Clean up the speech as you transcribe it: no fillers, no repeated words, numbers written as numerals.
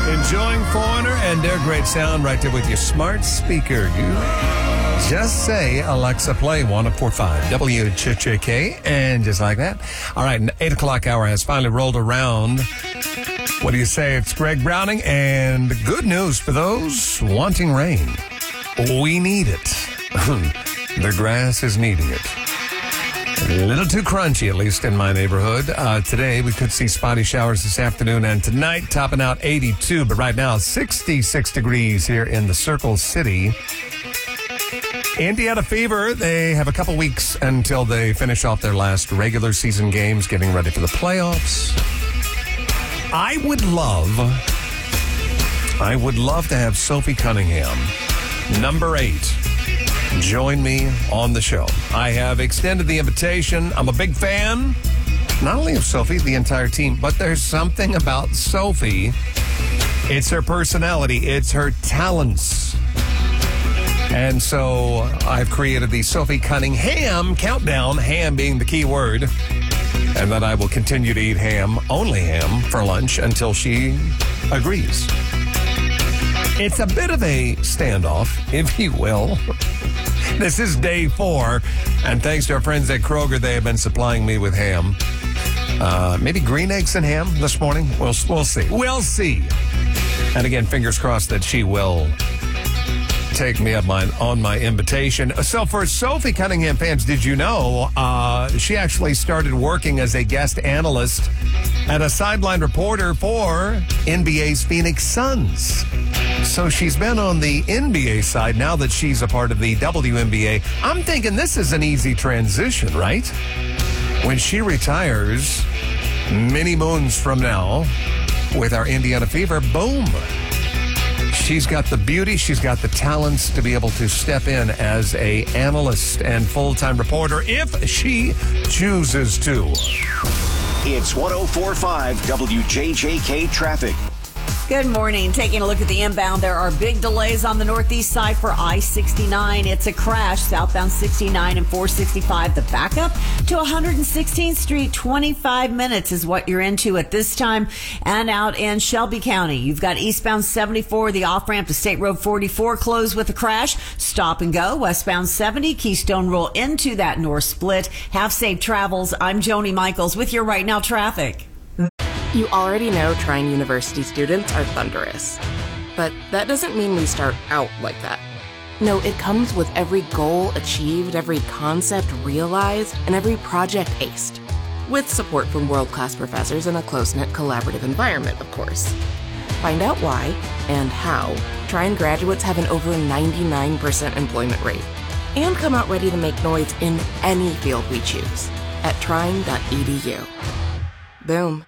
Enjoying Foreigner and their great sound right there with your smart speaker. You just say, Alexa, play 104.5 WHJK, and just like that. All right, 8 o'clock hour has finally rolled around. What do you say? It's Greg Browning, and good news for those wanting rain. We need it. The grass is needing it. A little too crunchy, at least in my neighborhood. Today, we could see spotty showers this afternoon and tonight, topping out 82. But right now, 66 degrees here in the Circle City. Indiana Fever, they have a couple weeks until they finish off their last regular season games, getting ready for the playoffs. I would love to have Sophie Cunningham, number 8. Join me on the show. I have extended the invitation. I'm a big fan, not only of Sophie, the entire team, but there's something about Sophie. It's her personality. It's her talents. And so I've created the Sophie Cunningham countdown, ham being the key word, and that I will continue to eat ham, only ham, for lunch until she agrees. It's a bit of a standoff, if you will. This is day 4, and thanks to our friends at Kroger, they have been supplying me with ham. Maybe green eggs and ham this morning. We'll see. We'll see. And again, fingers crossed that she will take me up on my invitation. So for Sophie Cunningham fans, did you know she actually started working as a guest analyst and a sideline reporter for NBA's Phoenix Suns. So she's been on the NBA side now that she's a part of the WNBA. I'm thinking this is an easy transition, right? When she retires many moons from now with our Indiana Fever, boom. She's got the beauty, she's got the talents to be able to step in as a analyst and full-time reporter if she chooses to. It's 104.5 WJJK traffic. Good morning. Taking a look at the inbound, there are big delays on the northeast side for I-69. It's a crash, southbound 69 and 465. The backup to 116th Street, 25 minutes is what you're into at this time. And out in Shelby County, you've got eastbound 74, the off-ramp to State Road 44 closed with a crash. Stop and go, westbound 70, Keystone roll into that north split. Have safe travels. I'm Joni Michaels with your Right Now traffic. You already know Trine University students are thunderous. But that doesn't mean we start out like that. No, it comes with every goal achieved, every concept realized, and every project aced. With support from world-class professors in a close-knit collaborative environment, of course. Find out why and how Trine graduates have an over 99% employment rate. And come out ready to make noise in any field we choose at trine.edu. Boom.